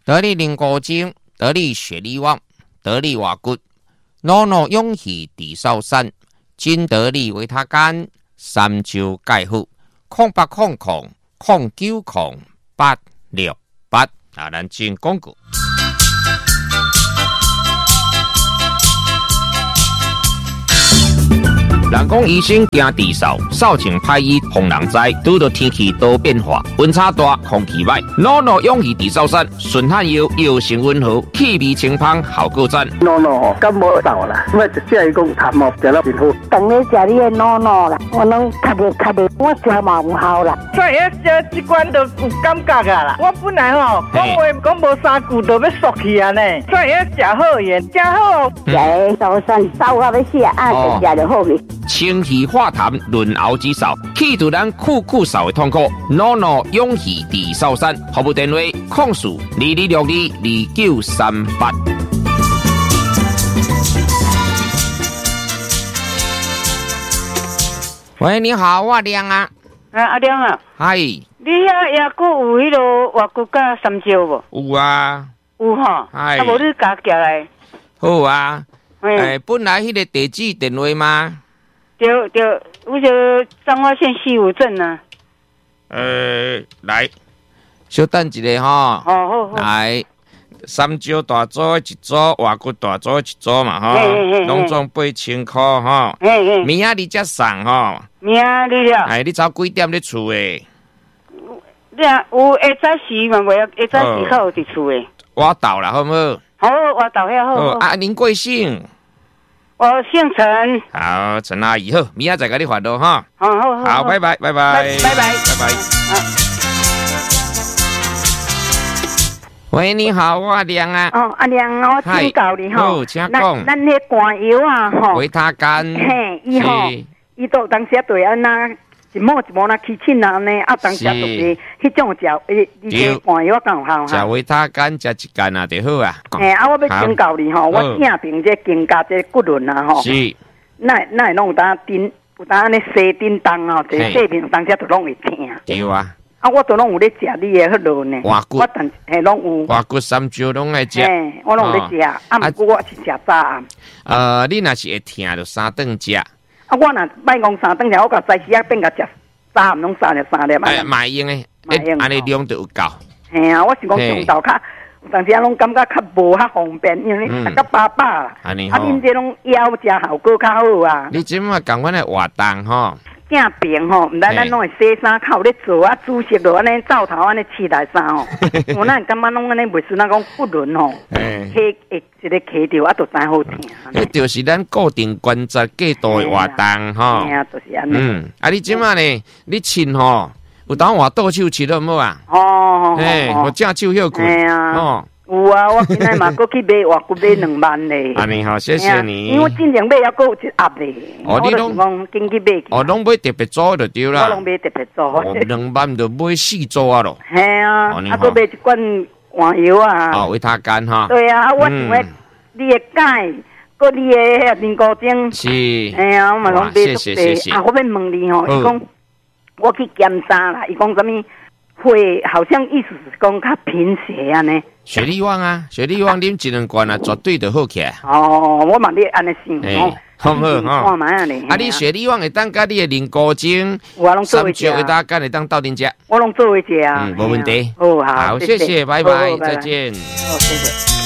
得力灵果精，得力雪力旺，得力瓦骨，诺诺永喜地少山，金得力维他干，三焦钙护，0800090868啊，咱进广告。人讲医生惊地少，少情歹医防人灾。拄到天气多变化，温差大，空气歹。诺诺永义地少山，顺汗药药性温和，气味清芳，效果赞。 诺诺感冒到啦，我就只系讲痰毛食了真好。 当你食你的诺诺啦，我拢咳的，我食嘛有效啦。 所以这罐都有感觉啊啦。我本来吼讲话讲无三句就要缩去啊呢，所以食好嘢，食好。 食少酸烧到要死啊，就食就好去。 清气化痰，润喉止嗽，去除咱酷嗽的痛苦。诺诺永喜地少山，服务电话：0422622938。喂，你好，我亮啊。 阿亮啊， 嗨， 你遐也阁有迄落外骨甲三椒无？ 有啊， 有吼， 哎啊无你加寄来。 好啊。本来迄个地址电话吗？ 对，我就彰化县西武镇啊。 来，稍等一下吼。 好。 来，三椒大组一组，外骨大组一组嘛吼，拢总8000块吼。明仔你才送吼。 明仔你了。 你早几点咧厝诶？ 你啊，有下早时嘛，袂下早时较有伫厝诶。 我到啦，好唔好？ 好，我到遐好。 啊，您贵姓？ 我姓陈。 好，陈阿姨好，明仔再跟你联络哈。好，拜拜。喂，你好，我阿亮啊。 阿亮，我请教你吼。 请讲。 咱迄肝油啊，吼。 维他干。 嘿，伊都当时对安那一毛那起疹啊呢，啊当时就是迄种食，伊肝油更有效哈。 食维他干，食一干啊就好啊。 我要请教你吼，我正病这肩胛这骨轮啊吼。 是。 那会弄有当叮，有当安尼西叮当哦，这细病当时都拢会疼。 对啊。 我都拢有咧食你的迄落呢。 外骨。 我拢有。 外骨三椒拢爱食。 我拢有咧食，啊，不过我是食早暗。 你若是会疼，就三顿食。 我若摆讲三顿食，我甲早时变甲食早暗拢3粒。 买用诶，安尼量就有够。 我是讲中昼较。有当时拢感觉较无较方便，因为你较饱啦。恁这种药食效果较好啊。 你即马共阮的活动吼， 正病吼，毋但咱拢会洗衫靠咧做啊，煮食落安尼灶头安尼饲来衫吼。我咱感觉拢安尼袂输咱讲骨轮吼，迄一个起着啊，都真好听。 迄就是咱固定关节过度的活动吼。 就是安尼。 你即马呢？你亲吼？有当换倒手吃了无啊？我正手休困。 有啊，我今仔嘛搁去买外骨买2万咧。 安尼好，谢谢你。 因为我进前买还搁有一盒咧。 你拢讲紧去买。 拢买特别组就对啦。 我拢买特别组。 2万就买4组啊咯。 系啊，搁买一罐黄油啊。 维他干哈。 对啊，我想要你的钙，搁你的人工精。 是。 我嘛拢买足多。我要问你吼，伊讲。我去检查啦，伊讲什么会好像意思是讲较贫血啊呢？ 雪力旺啊，雪力旺啉1-2罐啊，绝对就好起来。 我嘛咧安尼想哦， 好不好？ 看卖啊咧。 你雪力旺会当甲你的灵果精， 三椒会当甲你当斗阵食。 我拢做会食啊。 无问题。 好， 谢谢，拜拜，再见。 谢谢。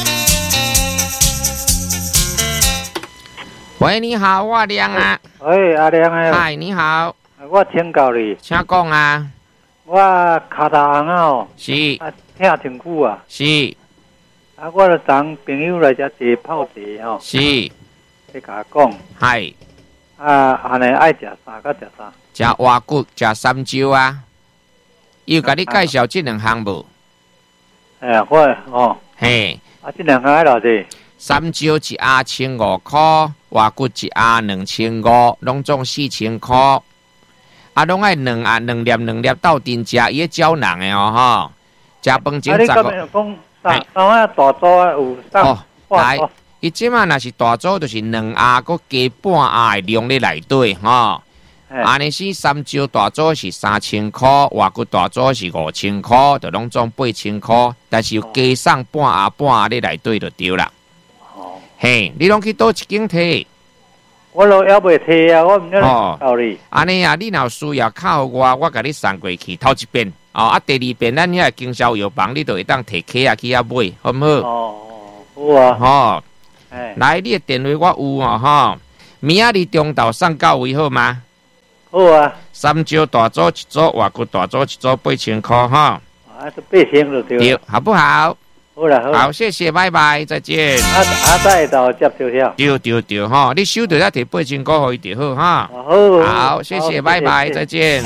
喂，你好，我亮啊。 喂，阿亮啊。 嗨，你好。 我请教你， 请讲啊！ 我脚头红啊， 是啊，疼真久啊， 是啊，我就当朋友来遮坐泡茶吼， 是， 你甲我讲， 系啊，安尼爱食啥甲食啥？ 食蛙骨，食三椒啊！有甲你介绍这2项无？ 我哦， 嘿， 啊，这2项爱偌济？ 三椒一盒1500块，蛙骨一盒2500，拢总4000块。拢爱2粒斗阵食，伊个胶囊的哦吼。食饭前 10个。讲三大组有三。 来，伊即马若是大组，就是2盒，佮加半盒的量咧内底吼。 安尼是三招大组是3000块，外骨大组是5000块，就拢总8000块，但是有加送半盒半盒咧内底就对啦。嘿，你拢去倒一间摕？ 我都还袂摕啊，我唔晓道你。 安尼啊，你若需要靠我甲你送过去头一遍。第二遍咱遐经销药房，你就会当摕卡去遐买，好唔好？ 好啊。 来，你的电话我有吼。明仔日中昼送到位好吗？ 好啊。 三招大组一组，外骨大组一组8000块哈。 这8000就对。 对，好不好？ 好啦， 好，谢谢，拜拜，再见。 再到接着了。 对哈，你收到再摕8000块互伊就好哈。好，谢谢，拜拜，再见。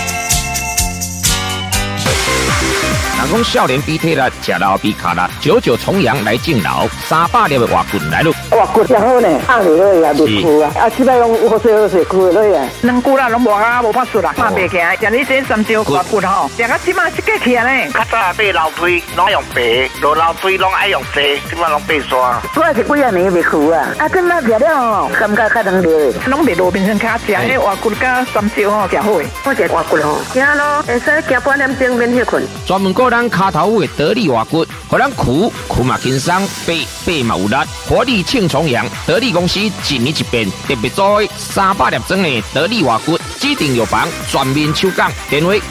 人讲少年比体力，吃老比卡力，久久重阳来敬老，300粒的外棍来咯。 外棍真好呢，放落去也袂枯啊，即摆拢好势枯落去啊。 两句啦，拢无啊，无法说啦，拍袂起来。像你这三招外棍吼，食到即摆是过去啊呢。 较早买楼梯拢用白，落楼梯拢爱用细，即摆拢白刷。 我是几啊年袂枯啊，今仔食了吼，感觉较能着。 拢袂路边上卡食，迄外棍甲三招吼，食好诶。 我食外棍吼，行咯，会使行半点钟免休困。 专门顾咱骹头的得力外骨，互咱苦嘛轻松，背嘛有力，活力庆重阳。得力公司一年一变，特别做300粒装的得力外骨，指定药房全面抽奖，电话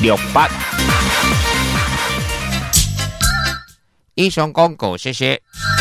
0800090868。以上广告，谢谢。